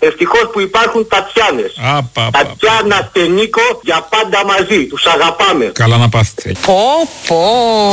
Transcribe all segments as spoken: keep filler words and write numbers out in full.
Ευτυχώς που υπάρχουν Τατιάνες. Απα, Τατιάνα και Νίκο για πάντα μαζί. Τους αγαπάμε. Καλά να πάθετε. Πω πω.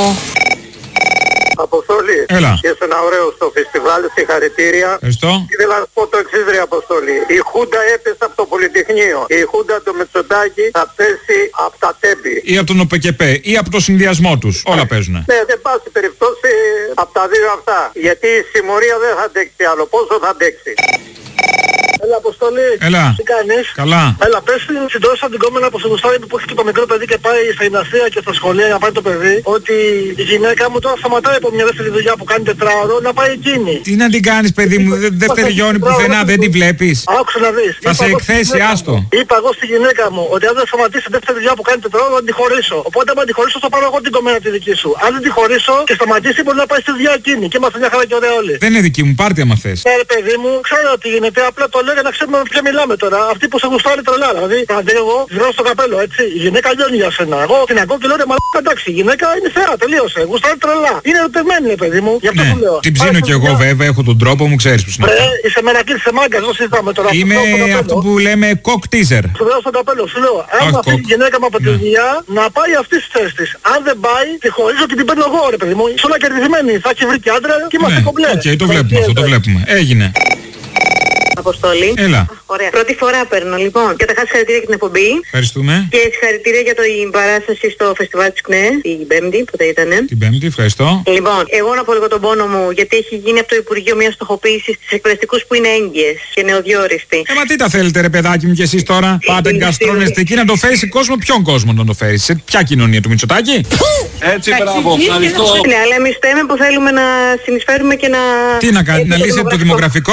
Αποστολή. Έλα. Και σε ένα ωραίο στο φεστιβάλ, συγχαρητήρια. Ευχαριστώ. Ήθελα να σου πω το εξής, ρε Αποστολή. Η Χούντα έπεσε από το Πολυτεχνείο. Η Χούντα του Μητσοτάκη θα πέσει από τα τέμπη. Ή από τον ΟΠΕΚΕΠΕ ή από το συνδυασμό τους. Όλα παίζουνε. Ναι, δεν πάση περιπτώσει από τα δύο αυτά. Γιατί η συμμορία δεν θα αντέξει άλλο. Πόσο θα αντέξει. Έλα, Αποστολή. Έλα. Τι κάνεις? Καλά. Έλα, πες στην συντρόφισσα την κόμενα από στο Γουστάρι που έχει και το μικρό παιδί και πάει στα γυμναστήρια και στα σχολεία να πάει το παιδί, ότι η γυναίκα μου τώρα σταματάει από μια δεύτερη δουλειά που κάνει τετράωρο να πάει εκείνη. Τι να την κάνεις, παιδί μου, δεν δε τελειώνει πουθενά, δεν τη βλέπεις. Άκουσα να δεις. Θα σε εκθέσει, άστο. Είπα εγώ στη γυναίκα μου ότι αν δεν σταματήσει τη δεύτερη δουλειά που κάνει τετράωρο θα την χωρίσω. Οπότε αν τη χωρίσω θα πάρω εγώ την κομμένα τη δική σου. Αν δεν τη χωρίσω και σταματήσει μπορεί να πάει στη δουλειά εκείνη. Και είμαστε μια χαρά και ωραία όλοι. Δεν είναι δική μου, πάρτι άμα θες. Ναι, ρε παιδί μου, ξέρω ότι γίνεται, απλά το λέω για να ξέρουμε με ποια μιλάμε τώρα. Αυτή που σε γουστάρει τρελά, δηλαδή. Πάντε εγώ βγαίνω στο καπέλο, έτσι. Η γυναίκα λιώνει για σένα. Εγώ την ακούω και λέω ρε μαλάκα, εντάξει, η γυναίκα είναι θεά, τελείωσε. Γουστάρει τρελά. Είναι ερωτευμένη, ρε παιδί μου. Γι' αυτό Ναι, που λέω. την ψήνω κι εγώ βέβαια, έχω τον τρόπο μου, ξέρεις που είναι. Ρε, είσαι μερακή, είσαι μάγκας, δεν συζητάμε τώρα. Είμαι αυτό που λέμε cock teaser. Σου λέω στο καπέλο, σου λέω, αν αυτή η γυναίκα μου από τη δουλειά να πάει αυτή τη θέση της. Αν δεν πάει, τη χωρίζω και την παίρνω εγώ, ρε παιδί μου. Είσαι όλα κερδισμένη. Θα έχει βρει και άντρα και είμαστε κομπλέ. Οκ, το βλέπουμε αυτό, το βλέπουμε. Έγινε. Αποστολή. Έλα. Ωραία. Πρώτη φορά παίρνω, λοιπόν. Καταρχάς συγχαρητήρια για την εκπομπή. Ευχαριστούμε. Και συγχαρητήρια για την παράσταση στο φεστιβάλ της ΚΝΕ, την Πέμπτη, που ήτανε. Την Πέμπτη, ευχαριστώ. Λοιπόν, εγώ να πω λίγο τον πόνο μου, γιατί έχει γίνει από το Υπουργείο μια στοχοποίηση στις εκπαιδευτικούς που είναι έγκυες και νεοδιόριστοι. Ε, μα τι τα θέλετε, ρε παιδάκι μου, κι εσείς τώρα. Πάτε γκαστρώνεστε εκεί να το φέρει κόσμο, ποιον κόσμο να το φέρει. Σε ποια κοινωνία του Μητσοτάκη. Έτσι, μπράβο, ευχαριστώ. Ναι, αλλά εμείς θέμε που θέλουμε να συνεισφέρουμε και να... Τι να κάνει, να λύσετε το δημογραφικό.